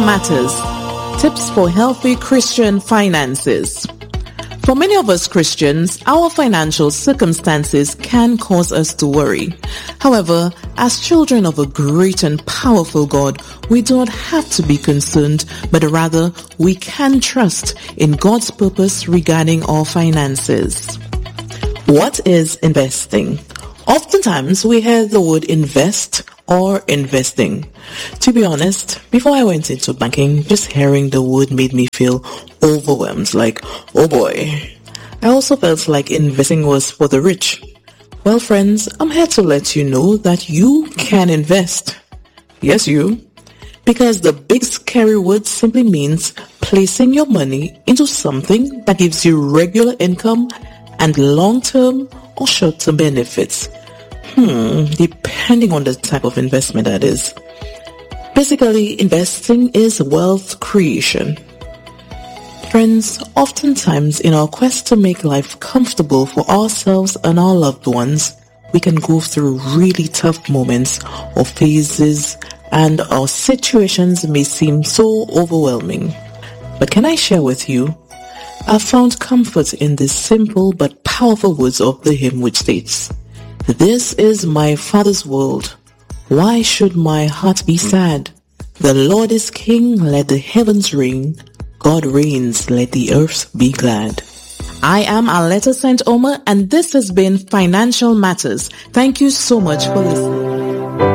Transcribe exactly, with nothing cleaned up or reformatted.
Matters. Tips for healthy Christian finances. For many of us Christians, our financial circumstances can cause us to worry. However, as children of a great and powerful God, we don't have to be concerned, but rather we can trust in God's purpose regarding our finances. What is investing? Oftentimes we hear the word invest or investing. To be honest, before I went into banking, just hearing the word made me feel overwhelmed, like, oh boy. I also felt like investing was for the rich. Well, friends, I'm here to let you know that you can invest. Yes, you. Because the big scary word simply means placing your money into something that gives you regular income and long-term or short-term benefits. Hmm, depending on the type of investment that is. Basically, investing is wealth creation. Friends, oftentimes in our quest to make life comfortable for ourselves and our loved ones, we can go through really tough moments or phases, and our situations may seem so overwhelming. But can I share with you? I found comfort in the simple but powerful words of the hymn which states, "This is my Father's world. Why should my heart be sad? The Lord is King, let the heavens ring. God reigns, let the earth be glad." I am Aletta Saint Omer, and this has been Financial Matters. Thank you so much for listening.